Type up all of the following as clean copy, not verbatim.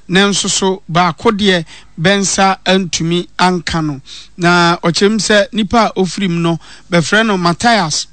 nanso so ba akode bensa antumi anka no na ochim se nipa ofrim no be frɛ no Matthias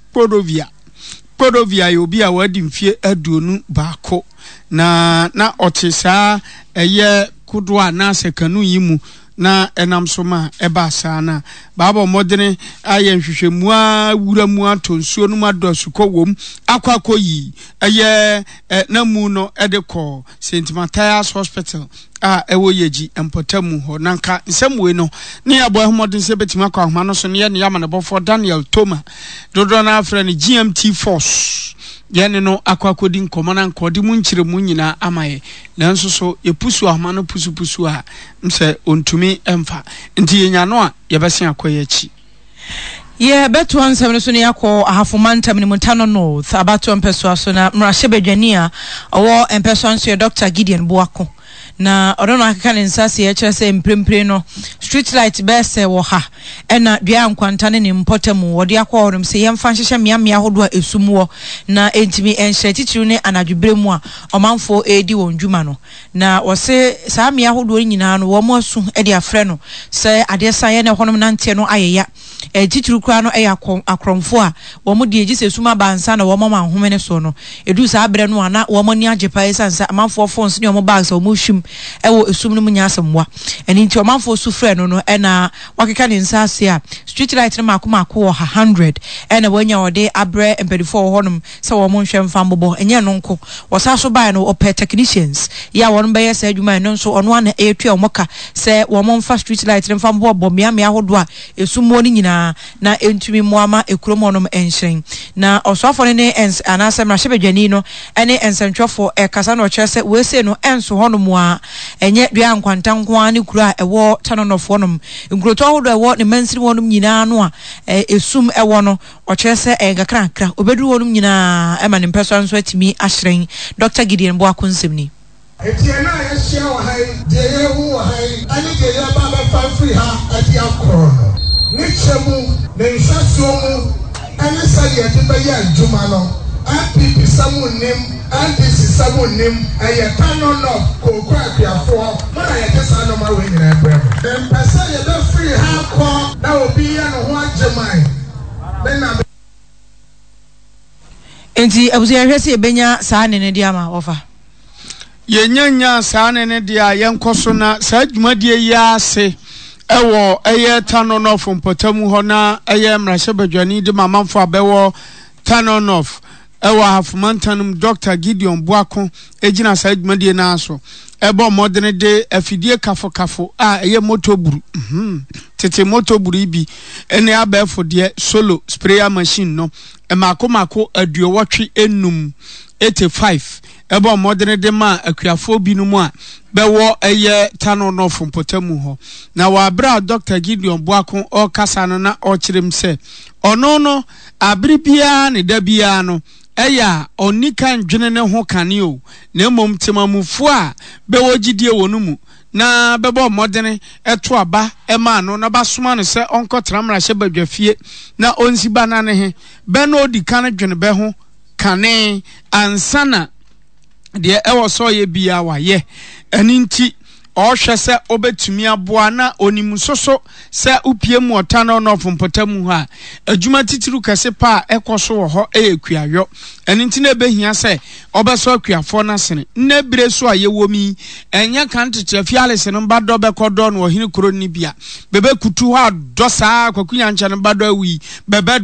Podovia yobi a wadi mfie aduonu baako na otisa eye kudwa na sekanu yimu na enam soma eba sana baba modene aye nhwehwemu a wuramu atonsuo no madosuko wom akwakoyi eye namu no edeko St Matthias Hospital ewo yeji empotamu ho nanka nsemwe no ne abo ahomodin se betima kwa ahoma no so ne ya manebofo Daniel Toma dodo na afra ne GMT Force yene no akwakodi nkomana nkodi mu nkyire mu nyina amaye nanso so yepusu ahoma no pusu a mse ontumi emfa nti yenya no a yebese akoye achi ye beto ansam so ne yakọ ahafomantam ne Montano North abato mpeso aso na mrahye bedwani a owo empeso anso Dr. Gideon Boako na orono akaka ne nsase ye kire se mprempre no street light bese wo ha ena dua nkwantane ne mpotamu wode akọ orum se yemfa hyehye miamia hodo a esumwo na entimi enhye titiru ne anadwobremu a omanfo edi wondwuma no na wose saa mia hodo nyina no wo mo asu edi afre no se ade san ne honom nante no ayeya titiru kra no akromfo a wo mo de egi se suma bansa na wo mo manhome ne so no edu saa bre no ana wo mo ni ajepa esansa amanfo phones ne wo mo bags wo mo hwim ewo esum no munya asemwa eni nti omanfo su frɛ no ena wakeka ne nsase a street light no makomako wo 100 ena wanya wode abre empedifo honum se wo mo nhwɛ mfa mbobɔ enye no nko wosa so bae no opɛ technicians ya won bɛyɛ sɛ adwuma no nso ono ana etua omoka se wo mo mfa street light no mfa mbobɔ miamia hodo a esummo ni nyina na entumi moama ekromonom enhyen na osofo ne anasem na hyebedwani no ene ensentwofo ekasa na okyerɛ sɛ we se no enso honum a enye dua nkwantanko ani kura ewo tanonofo nom nkroto hodo ewo ne mansiri wonum nyina no a esum ewo no okyerɛ sɛ engakrakra obedu wonum nyina ema ne mpeso anso atimi ahyeren Dr. Gideon Boako nsɛmni etiena ya shia wa hai de ye hu wa hai ani de ya ba ba fa free ha ati akoro no ne chemu ne nsaso mu ani sa ye de ba ya adwuma no APP samunim NDC samunim ayetano no kokwa apiafo mana yekesa no ma we nyina ebrem dem pesa ye be free ha ko na obi ya no ho agemai na enti abuzi ahwese ebenya saa ne dia ma ofa yenyanya saa ne dia yenkoso na saa dwumadie ya ase ewo eye Tanonof mpotamu ho na eye mrahye badwani de mamanfo abewo Tanonof ewa hafumantanum Dr. Gideon Boako ejina sa adwumadie na aso ebo modene de afidie kafo a eye motoburu tete motoburu ibi ene abefo de solo sprayer machine no emako aduowotwe enum 85 ebo modene de ma akuafo binumu a bewo eye Tanonof mpotamu ho na wa bra Dr. Gideon Boako o kasa no na o kirem se ono no abribia ne dabia no eya onika ndwene ne ho kane o na mom temamufu a bewo gidie wonumu na bebo modene eto aba ema no na basoma no se onkotra mrahye badwafie na onsi bana ne he be no odika ne dwene be ho kane ansana de ewo so ye bia wa ye aninti ohwe se obetumi aboa na onimusoso se upiemu Tanonof mpotamu ha adwuma titiru kase pa ekoso wo ho ekuayo eninti na behia se obeso akuafo na sene na bire so ayewomi enya kantete fialese no bado bekodo no ohini kro ni bia bebe kutu ha dosa kwakunya ncha no bado awi bebe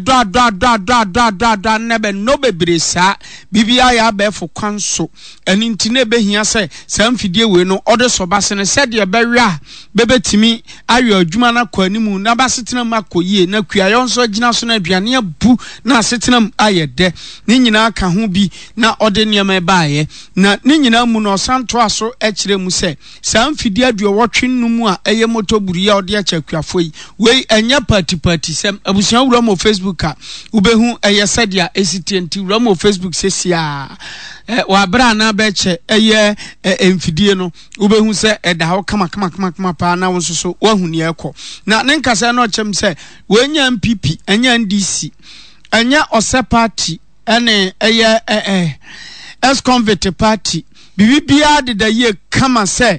do nebe no bebire sa bibia ya befo kwanso eninti na behia se samfidie we no odeso base ne said ye bewa bebetimi ayo adwuma na kwanimu na basetena makoyie na kuayo nso gina so na aduane abu na asetena ayede ni nyina ka ho bi na ode niam baaye na ni nyina mu no santo aso ekire mu se samfidi aduowotwe numu a eye motoburu ya ode achakuafo yi we enya party sem abusia wura mo Facebook a ubehu eye said ya esitienti wura mo Facebook sesia wa bra na beche eye emfidie no ubehu se eda ho kama pa na won so wahuni ekọ na ne nkasa na ochem se wenya MPP enya NDC enya ose party ene eye ex-convict party bibia de da ye kama se